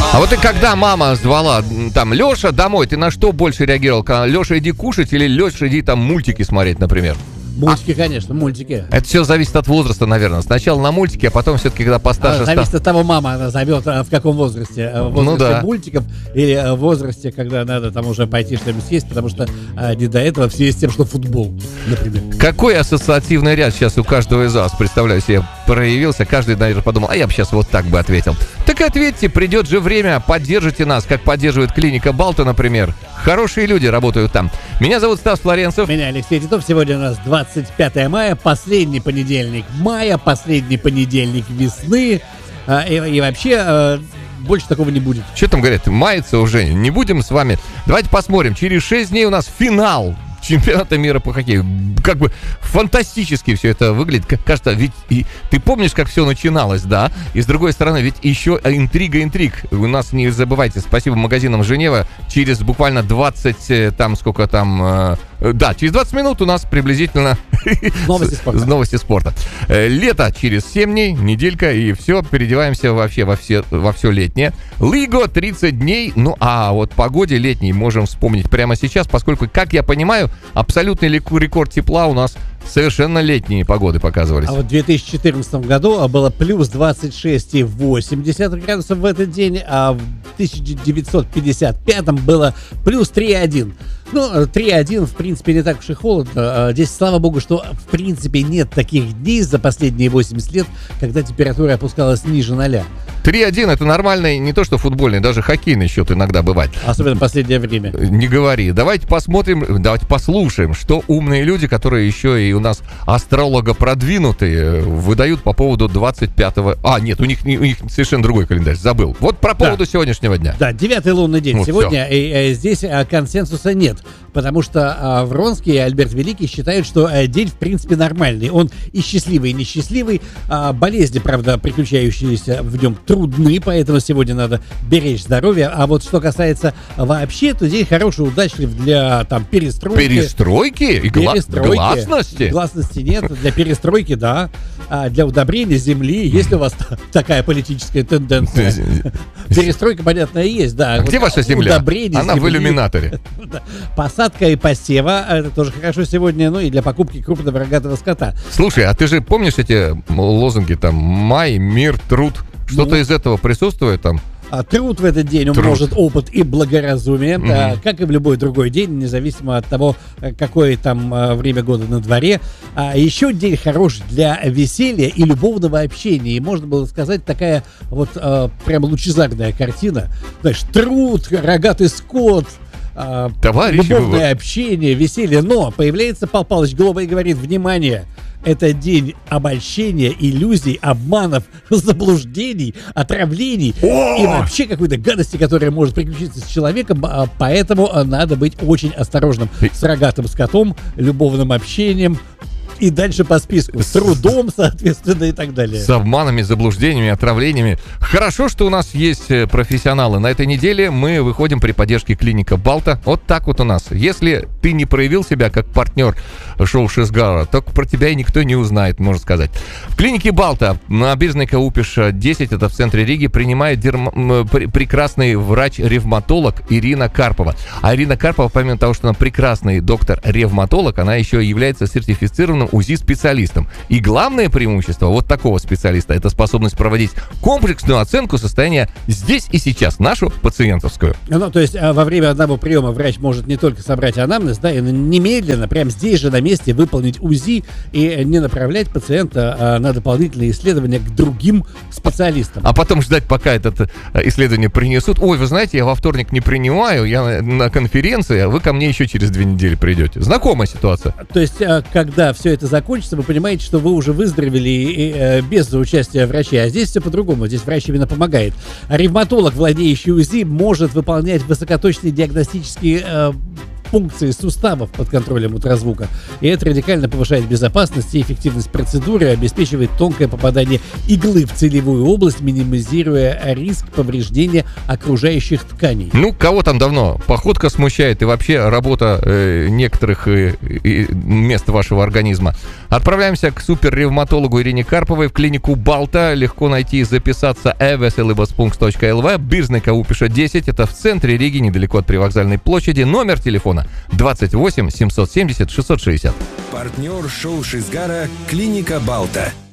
А вот и когда мама звала там Леша домой, ты на что больше реагировал? Леша, иди кушать или Леша, иди там мультики смотреть, например? Мультики, конечно, мультики. Это все зависит от возраста, наверное. Сначала на мультики, а потом все-таки, когда постарше зависит от того, мама она зовет в каком возрасте. В возрасте мультиков или в возрасте, когда надо там уже пойти что-нибудь съесть, потому что не до этого все есть тем, что футбол, например. Какой ассоциативный ряд сейчас у каждого из вас, представляю себе, проявился? Каждый, наверное, подумал, я бы сейчас вот так бы ответил. Так ответьте, придет же время, поддержите нас, как поддерживает клиника Балта, например. Хорошие люди работают там. Меня зовут Стас Флоренцев. Меня Алексей Титов. Сегодня у нас 25 мая, последний понедельник мая, последний понедельник весны. И вообще больше такого не будет. Что там говорят? Мается уже. Не будем с вами. Давайте посмотрим. Через 6 дней у нас финал чемпионата мира по хоккею. Как бы фантастически все это выглядит. Кажется, ведь ты помнишь, как все начиналось, да? И с другой стороны, ведь еще интрига. У нас, не забывайте, спасибо магазинам Женева, через буквально 20, через 20 минут у нас приблизительно новости спорта. Лето через 7 дней, неделька, и все, переодеваемся вообще во все летнее. Лиго 30 дней, а вот погоде летней можем вспомнить прямо сейчас, поскольку, как я понимаю, абсолютный рекорд тепла у нас совершенно летние погоды показывались. А вот в 2014 году было плюс 26,8 градусов в этот день, а в 1955 было плюс 3,1. 3,1, в принципе, не так уж и холодно. Здесь, слава богу, что, в принципе, нет таких дней за последние 80 лет, когда температура опускалась ниже 0. 3-1 это нормальный, не то что футбольный, даже хоккейный счет иногда бывает. Особенно в последнее время. Не говори. Давайте послушаем, что умные люди, которые еще и у нас астролога продвинутые, выдают по поводу 25-го... нет, у них совершенно другой календарь, забыл. Вот про поводу сегодняшнего дня. Да, 9-й лунный день сегодня, и здесь консенсуса нет, потому что Вронский и Альберт Великий считают, что день, в принципе, нормальный. Он и счастливый, и несчастливый. Болезни, правда, приключающиеся в нем трудны, поэтому сегодня надо беречь здоровье. А вот что касается вообще, то день хороший, удачлив для перестройки. Перестройки? И гласности? Гласности нет. Для перестройки, да. Для удобрения земли. Есть ли у вас такая политическая тенденция? Перестройка, понятно, и есть, да. Где ваша земля? Она земли. В иллюминаторе. Посадка и посева, это тоже хорошо сегодня, и для покупки крупного рогатого скота. Слушай, а ты же помнишь эти лозунги там «Май, мир, труд»? Что-то из этого присутствует там? Труд в этот день умножит опыт и благоразумие, как и в любой другой день, независимо от того, какое там время года на дворе. Еще день хорош для веселья и любовного общения. И можно было сказать, такая вот прям лучезарная картина. Знаешь, труд, рогатый скот, любовное общение, веселье. Но появляется Пал Палыч Глоба и говорит: внимание! Это день обольщения, иллюзий, обманов, заблуждений, отравлений и вообще какой-то гадости, которая может приключиться с человеком. Поэтому надо быть очень осторожным с рогатым скотом, любовным общением. И дальше по списку. С трудом, соответственно, и так далее. С обманами, заблуждениями, отравлениями. Хорошо, что у нас есть профессионалы. На этой неделе мы выходим при поддержке клиника Балта. Вот так вот у нас. Если ты не проявил себя как партнер шоу Шизгара, то про тебя и никто не узнает, можно сказать. В клинике Балта на Набережной Каупиш 10, это в центре Риги, принимает прекрасный врач-ревматолог Ирина Карпова. А Ирина Карпова, помимо того, что она прекрасный доктор-ревматолог, она еще является сертифицированным УЗИ-специалистом. И главное преимущество вот такого специалиста — это способность проводить комплексную оценку состояния здесь и сейчас, нашу пациентовскую. То есть во время одного приема врач может не только собрать анамнез, и немедленно, прямо здесь же на месте выполнить УЗИ и не направлять пациента на дополнительные исследования к другим специалистам. А потом ждать, пока это исследование принесут. Ой, вы знаете, я во вторник не принимаю, я на конференции, а вы ко мне еще через 2 недели придете. Знакомая ситуация. То есть, когда все это закончится, вы понимаете, что вы уже выздоровели без участия врача. А здесь все по-другому. Здесь врач именно помогает. Ревматолог, владеющий УЗИ, может выполнять высокоточные диагностические пункции суставов под контролем ультразвука. И это радикально повышает безопасность и эффективность процедуры, обеспечивает тонкое попадание иглы в целевую область, минимизируя риск повреждения окружающих тканей. Ну, кого там давно походка смущает и вообще работа некоторых мест вашего организма. Отправляемся к суперревматологу Ирине Карповой в клинику Балта. Легко найти и записаться eveselibas.lv. Биржный КУ пишет 10. Это в центре Риги, недалеко от Привокзальной площади. Номер телефона 28 770 660. Партнер шоу Шизгара — клиника Балта.